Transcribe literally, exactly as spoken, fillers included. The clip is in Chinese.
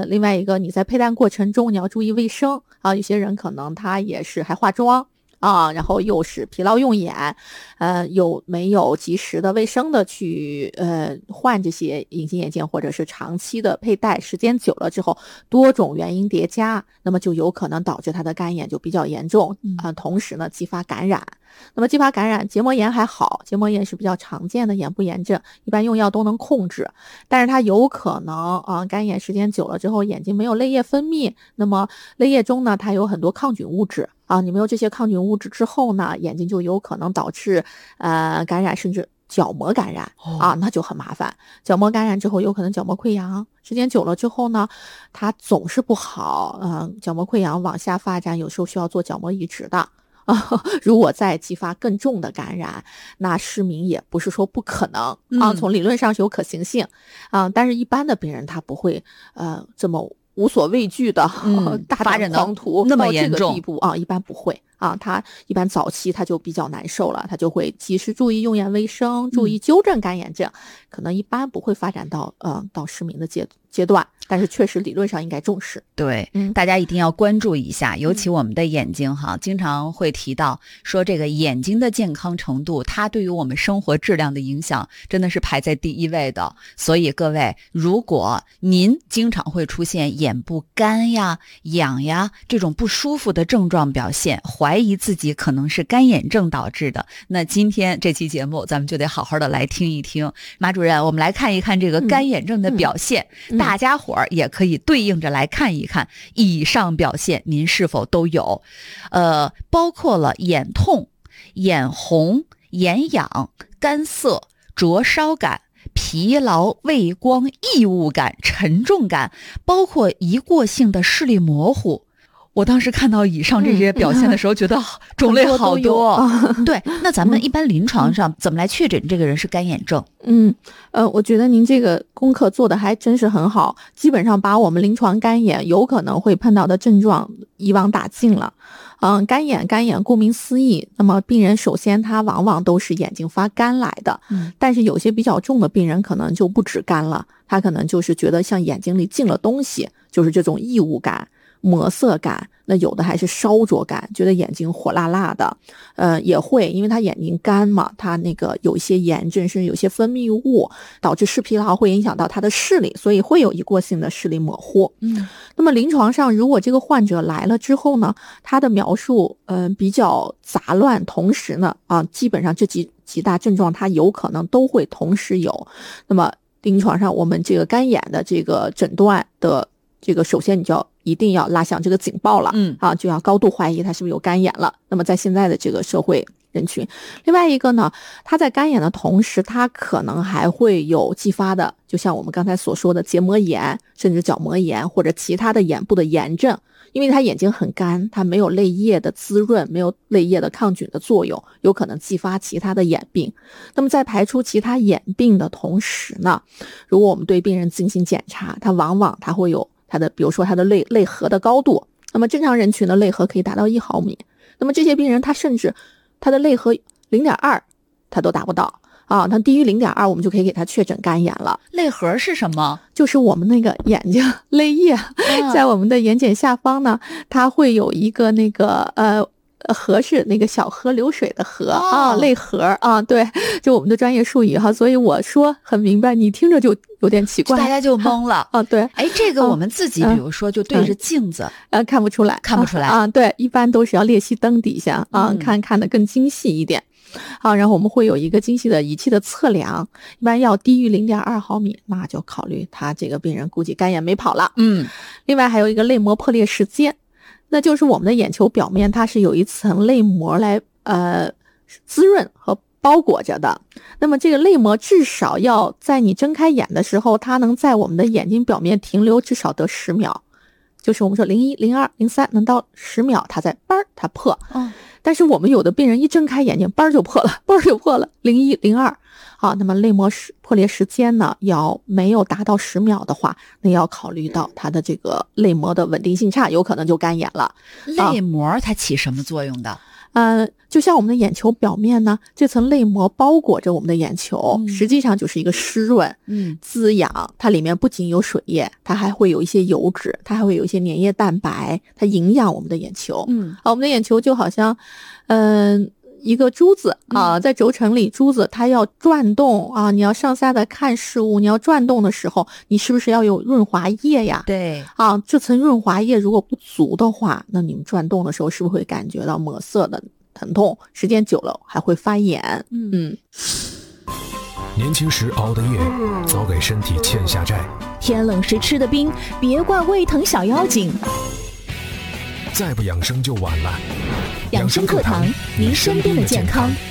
另外一个你在佩戴过程中你要注意卫生啊，有些人可能他也是还化妆啊，然后又是疲劳用眼，呃，有没有及时的卫生的去呃换这些隐形眼镜，或者是长期的佩戴，时间久了之后，多种原因叠加，那么就有可能导致他的干眼就比较严重啊、呃，同时呢激发感染。那么激发感染，结膜炎还好，结膜炎是比较常见的眼部炎症，一般用药都能控制，但是它有可能啊，干眼时间久了之后，眼睛没有泪液分泌，那么泪液中呢，它有很多抗菌物质啊，你没有这些抗菌物质之后呢，眼睛就有可能导致呃感染，甚至角膜感染啊，那就很麻烦。角膜感染之后，有可能角膜溃疡，时间久了之后呢，它总是不好，嗯、呃，角膜溃疡往下发展，有时候需要做角膜移植的。啊，如果再激发更重的感染，那失明也不是说不可能啊，从理论上是有可行性啊，但是一般的病人他不会呃这么无所畏惧的、嗯、大胆狂徒那么严重到这个地步啊，一般不会啊，他一般早期他就比较难受了，他就会及时注意用眼卫生，注意纠正干眼症，嗯、可能一般不会发展到呃到失明的阶阶段。但是确实理论上应该重视。 对、嗯、大家一定要关注一下，尤其我们的眼睛哈、嗯、经常会提到说这个眼睛的健康程度，它对于我们生活质量的影响真的是排在第一位的。所以各位，如果您经常会出现眼部干呀、痒呀这种不舒服的症状表现，怀疑自己可能是干眼症导致的，那今天这期节目咱们就得好好的来听一听。马主任，我们来看一看这个干眼症的表现、嗯嗯、大家伙儿也可以对应着来看一看以上表现您是否都有，呃，包括了眼痛、眼红、眼痒、干涩、灼烧感、疲劳、畏光、异物感、沉重感，包括一过性的视力模糊。我当时看到以上这些表现的时候，嗯、觉得种类好多。多对，那咱们一般临床上怎么来确诊这个人是干眼症？ 嗯，呃，我觉得您这个功课做的还真是很好，基本上把我们临床干眼有可能会碰到的症状一网打尽了。嗯，干眼，干眼顾名思义，那么病人首先他往往都是眼睛发干来的，嗯，但是有些比较重的病人可能就不止干了，他可能就是觉得像眼睛里进了东西，就是这种异物感、膜色感，那有的还是烧灼感，觉得眼睛火辣辣的，呃，也会因为他眼睛干嘛，他那个有一些炎症，甚至有些分泌物导致视疲劳，会影响到他的视力，所以会有一过性的视力模糊。嗯，那么临床上如果这个患者来了之后呢，他的描述嗯、呃、比较杂乱，同时呢啊，基本上这几几大症状他有可能都会同时有。那么临床上我们这个干眼的这个诊断的这个，首先你就要一定要拉响这个警报了，嗯啊，就要高度怀疑他是不是有干眼了。那么在现在的这个社会人群，另外一个呢，他在干眼的同时，他可能还会有继发的，就像我们刚才所说的结膜炎，甚至角膜炎或者其他的眼部的炎症。因为他眼睛很干，他没有泪液的滋润，没有泪液的抗菌的作用，有可能继发其他的眼病。那么在排除其他眼病的同时呢，如果我们对病人进行检查，他往往他会有他的，比如说他的泪泪核的高度，那么正常人群的泪核可以达到一毫米，那么这些病人他甚至他的泪核 零点二 他都达不到啊，它低于 零点二 我们就可以给他确诊干眼了。 泪核是什么？ 就是我们那个眼睛泪液、嗯、在我们的眼睑下方呢，它会有一个那个呃河，是那个小河流水的河、哦、啊，泪核啊，对，就我们的专业术语哈，所以我说很明白，你听着就有点奇怪， 大家就懵了啊。对， 哎，这个我们自己比如说就对着镜子， 呃、嗯嗯，看不出来， 看不出来啊, 啊，对，一般都是要裂隙灯底下啊、嗯，看看得更精细一点。好，然后我们会有一个精细的仪器的测量，一般要低于 零点二毫米，那就考虑他这个病人估计干眼没跑了。嗯，另外还有一个泪膜破裂时间，那就是我们的眼球表面它是有一层泪膜来呃滋润和包裹着的，那么这个泪膜至少要在你睁开眼的时候，它能在我们的眼睛表面停留至少得十秒，就是我们说零一、零二、零三能到十秒，它再嘣它破。哦，但是我们有的病人一睁开眼睛，嘣就破了，嘣就破了，零一、零二。好，那么泪膜破裂时间呢，要没有达到十秒的话，那要考虑到它的这个泪膜的稳定性差，有可能就干眼了。 泪膜它起什么作用的？ 呃，就像我们的眼球表面呢，这层泪膜包裹着我们的眼球， 嗯、 实际上就是一个湿润、 嗯， 滋养。它里面不仅有水液，它还会有一些油脂，它还会有一些粘液蛋白，它营养我们的眼球。 嗯， 啊，我们的眼球就好像，嗯、呃。一个珠子啊，在轴承里，珠子它要转动啊，你要上下的看事物，你要转动的时候，你是不是要有润滑液呀？ 对啊，这层润滑液如果不足的话，那你们转动的时候是不是会感觉到抹色的疼痛？时间久了还会发炎。嗯嗯。 年轻时熬的夜，早给身体欠下债。 天冷时吃的冰，别怪胃疼小妖精。 再不养生就晚了。 养生课堂，您身边的健康。